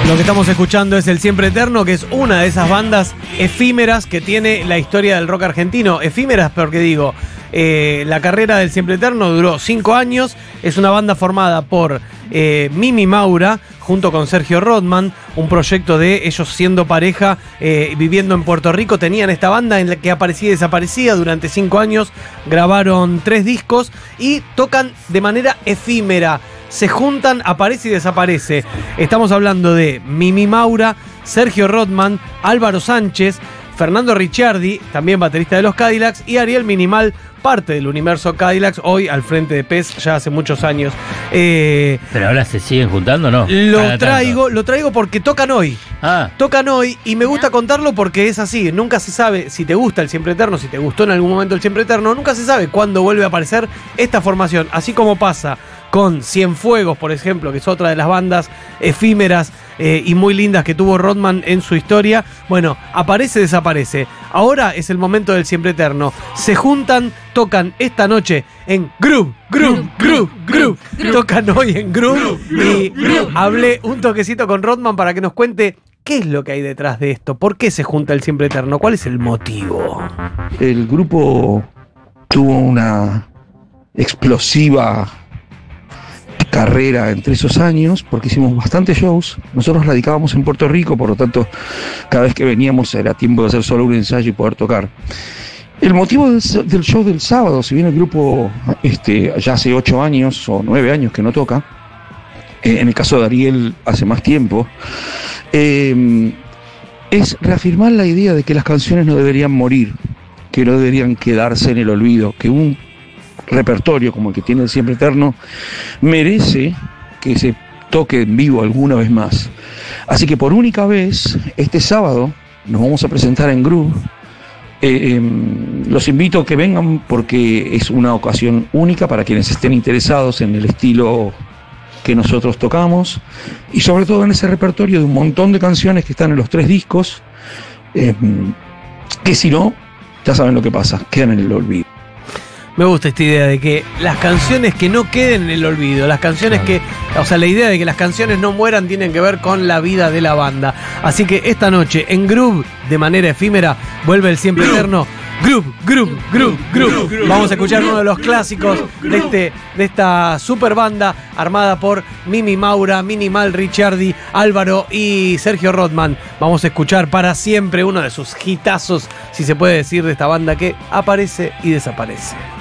Lo que estamos escuchando es El Siempre Eterno, que es una de esas bandas efímeras que tiene la historia del rock argentino. Efímeras porque digo, la carrera del Siempre Eterno duró 5 años. Es una banda formada por Mimi Maura junto con Sergio Rodman, un proyecto de ellos siendo pareja, viviendo en Puerto Rico. Tenían esta banda en la que aparecía y desaparecía durante 5 años. Grabaron 3 discos y tocan de manera efímera. Se juntan, aparece y desaparece. Estamos hablando de Mimi Maura, Sergio Rodman, Álvaro Sánchez, Fernando Ricciardi, también baterista de los Cadillacs, y Ariel Minimal, parte del universo Cadillacs, hoy al frente de PES ya hace muchos años. ¿Pero ahora se siguen juntando o no? Lo traigo porque tocan hoy. Tocan hoy y me gusta contarlo porque es así. Nunca se sabe si te gusta el Siempre Eterno, si te gustó en algún momento el Siempre Eterno, nunca se sabe cuándo vuelve a aparecer esta formación. Así como pasa con Cienfuegos, por ejemplo, que es otra de las bandas efímeras y muy lindas que tuvo Rodman en su historia. Bueno, aparece, desaparece. Ahora es el momento del Siempre Eterno. Se juntan, tocan esta noche en Groove. Tocan hoy en Groove. Y hablé un toquecito con Rodman para que nos cuente qué es lo que hay detrás de esto. ¿Por qué se junta el Siempre Eterno? ¿Cuál es el motivo? El grupo tuvo una explosiva carrera entre esos años porque hicimos bastantes shows. Nosotros radicábamos en Puerto Rico, por lo tanto cada vez que veníamos era tiempo de hacer solo un ensayo y poder tocar. El motivo del show del sábado, si bien el grupo ya hace 8 años o 9 años que no toca, en el caso de Ariel hace más tiempo, es reafirmar la idea de que las canciones no deberían morir, que no deberían quedarse en el olvido, que un repertorio como el que tiene el Siempre Eterno merece que se toque en vivo alguna vez más. Así que por única vez, este sábado nos vamos a presentar en Groove. Los invito a que vengan porque es una ocasión única para quienes estén interesados en el estilo que nosotros tocamos y sobre todo en ese repertorio de un montón de canciones que están en los 3 discos, que si no, ya saben lo que pasa, quedan en el olvido. Me gusta esta idea de que las canciones que no queden en el olvido, las canciones que, o sea, la idea de que las canciones no mueran tienen que ver con la vida de la banda. Así que esta noche en Groove, de manera efímera, vuelve el Siempre Eterno. Groove. Vamos a escuchar uno de los clásicos de esta super banda armada por Mimi Maura, Minimal, Ricciardi, Álvaro y Sergio Rodman. Vamos a escuchar para siempre uno de sus hitazos, si se puede decir, de esta banda que aparece y desaparece.